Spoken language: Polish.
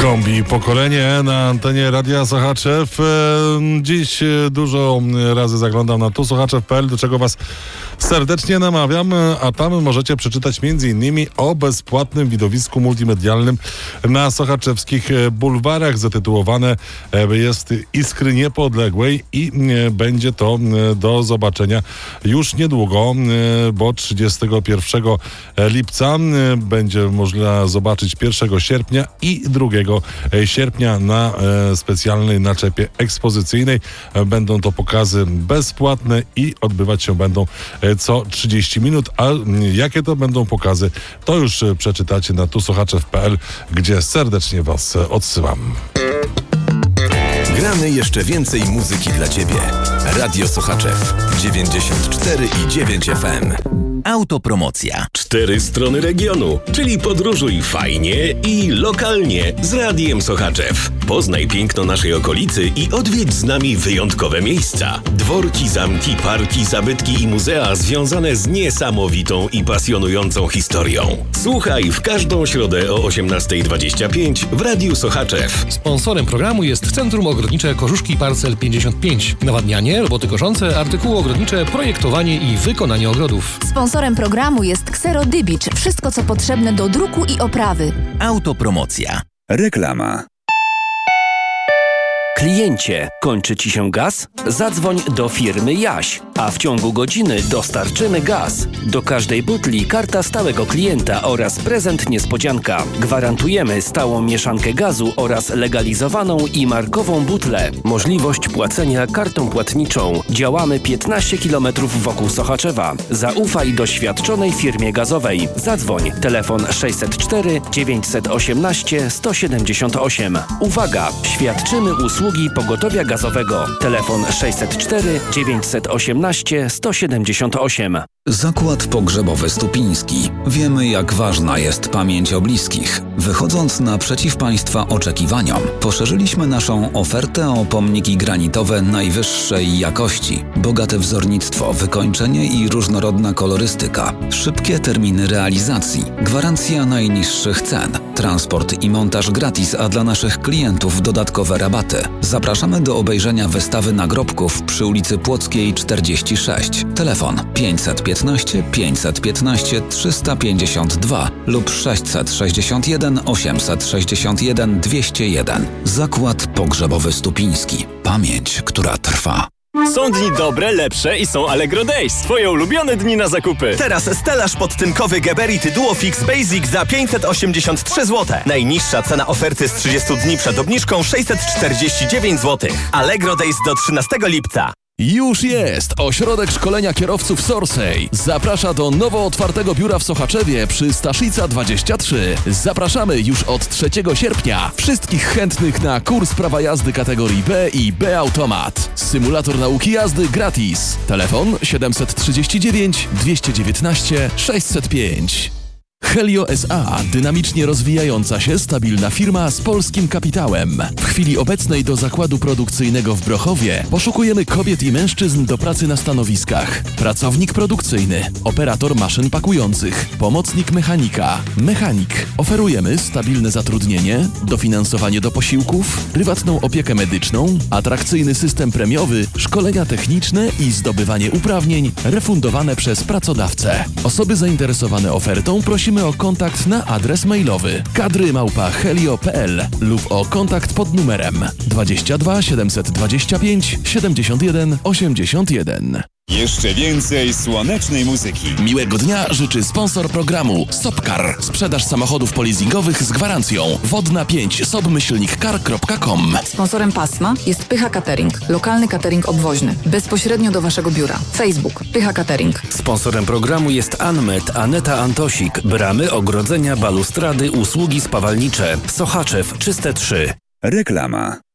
Kombi Pokolenie na antenie Radia Sochaczew. Dziś dużo razy zaglądam na tusochaczew.pl, do czego Was serdecznie namawiam, a tam możecie przeczytać m.in. o bezpłatnym widowisku multimedialnym na sochaczewskich bulwarach. Zatytułowane jest Iskry Niepodległej i będzie to do zobaczenia już niedługo, bo 31 lipca będzie można zobaczyć 1 sierpnia i 2 sierpnia na specjalnej naczepie ekspozycyjnej. Będą to pokazy bezpłatne i odbywać się będą co 30 minut, a jakie to będą pokazy, to już przeczytacie na tusochaczew.pl, gdzie serdecznie Was odsyłam. Gramy jeszcze więcej muzyki dla Ciebie. Radio Sochaczew 94,9 FM. Autopromocja. 4 strony regionu, czyli podróżuj fajnie i lokalnie z Radiem Sochaczew. Poznaj piękno naszej okolicy i odwiedź z nami wyjątkowe miejsca. Dworki, zamki, parki, zabytki i muzea związane z niesamowitą i pasjonującą historią. Słuchaj w każdą środę o 18:25 w Radiu Sochaczew. Sponsorem programu jest Centrum Ogrodnicze Kożuszki Parcel 55. Nawadnianie, roboty koszące, artykuły ogrodnicze, projektowanie i wykonanie ogrodów. Sponsorem programu jest Xero Dybicz. Wszystko, co potrzebne do druku i oprawy. Autopromocja. Reklama. Kliencie, kończy Ci się gaz? Zadzwoń do firmy Jaś, a w ciągu godziny dostarczymy gaz. Do każdej butli karta stałego klienta oraz prezent niespodzianka. Gwarantujemy stałą mieszankę gazu oraz legalizowaną i markową butlę. Możliwość płacenia kartą płatniczą. Działamy 15 km wokół Sochaczewa. Zaufaj doświadczonej firmie gazowej. Zadzwoń. Telefon 604 918 178. Uwaga! Świadczymy usługi pogotowia gazowego. Telefon 604 918 178. Zakład Pogrzebowy Stupiński. Wiemy, jak ważna jest pamięć o bliskich. Wychodząc naprzeciw Państwa oczekiwaniom, poszerzyliśmy naszą ofertę o pomniki granitowe najwyższej jakości. Bogate wzornictwo, wykończenie i różnorodna kolorystyka. Szybkie terminy realizacji. Gwarancja najniższych cen. Transport i montaż gratis, a dla naszych klientów dodatkowe rabaty. Zapraszamy do obejrzenia wystawy nagrobków przy ulicy Płockiej 46. Telefon 515 515 352 lub 661 861 201. Zakład Pogrzebowy Stupiński. Pamięć, która trwa. Są dni dobre, lepsze i są Allegro Days. Twoje ulubione dni na zakupy. Teraz stelaż podtynkowy Geberit Duofix Basic za 583 zł. Najniższa cena oferty z 30 dni przed obniżką 649 zł. Allegro Days do 13 lipca. Już jest! Ośrodek Szkolenia Kierowców Sorsej zaprasza do nowo otwartego biura w Sochaczewie przy Staszica 23. Zapraszamy już od 3 sierpnia. Wszystkich chętnych na kurs prawa jazdy kategorii B i B Automat. Symulator nauki jazdy gratis. Telefon 739 219 605. Helio S.A. Dynamicznie rozwijająca się, stabilna firma z polskim kapitałem. W chwili obecnej do zakładu produkcyjnego w Brochowie poszukujemy kobiet i mężczyzn do pracy na stanowiskach. Pracownik produkcyjny, operator maszyn pakujących, pomocnik mechanika, mechanik. Oferujemy stabilne zatrudnienie, dofinansowanie do posiłków, prywatną opiekę medyczną, atrakcyjny system premiowy, szkolenia techniczne i zdobywanie uprawnień refundowane przez pracodawcę. Osoby zainteresowane ofertą prosimy o kontakt na adres mailowy kadry@helio.pl lub o kontakt pod numerem 22 725 71 81. Jeszcze więcej słonecznej muzyki. Miłego dnia życzy sponsor programu Sopcar. Sprzedaż samochodów polizingowych z gwarancją. Wodna 5 sob-car.com. Sponsorem pasma jest Pycha Catering. Lokalny catering obwoźny. Bezpośrednio do Waszego biura. Facebook Pycha Catering. Sponsorem programu jest Anmet, Aneta Antosik. Bramy, ogrodzenia, balustrady, usługi spawalnicze. Sochaczew, Czyste 3. Reklama.